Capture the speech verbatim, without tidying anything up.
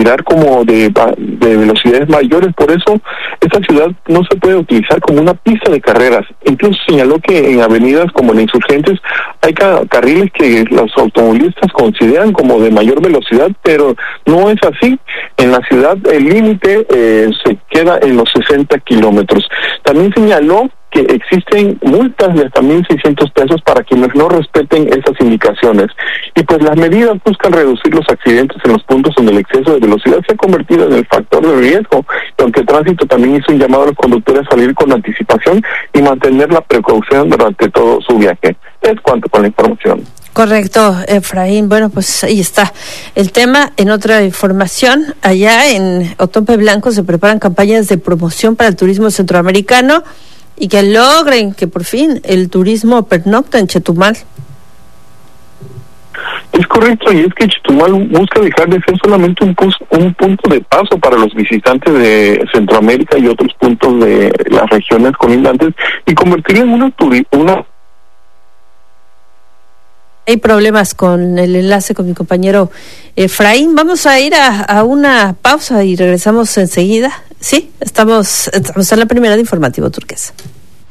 tirar como de, de velocidades mayores. Por eso esta ciudad no se puede utilizar como una pista de carreras. Incluso señaló que en avenidas como en Insurgentes hay ca- carriles que los automovilistas consideran como de mayor velocidad, pero no es así. En la ciudad el límite eh, se queda en los sesenta kilómetros. También señaló que existen multas de hasta mil seiscientos pesos para quienes no respeten esas indicaciones. Y pues las medidas buscan reducir los accidentes en los puntos donde el exceso de velocidad se ha convertido en el factor de riesgo. Y aunque el tránsito también hizo un llamado a los conductores a salir con anticipación y mantener la precaución durante todo su viaje. Es cuanto con la información. Correcto, Efraín. Bueno, pues ahí está el tema. En otra información, allá en Otompe Blanco se preparan campañas de promoción para el turismo centroamericano y que logren que por fin el turismo pernocte en Chetumal. Es correcto, y es que Chetumal busca dejar de ser solamente un, pus, un punto de paso para los visitantes de Centroamérica y otros puntos de las regiones colindantes y convertirlo en una turi- una Hay problemas con el enlace con mi compañero Efraín. Vamos a ir a, a una pausa y regresamos enseguida. Sí, estamos, estamos en la primera de Informativo Turquesa.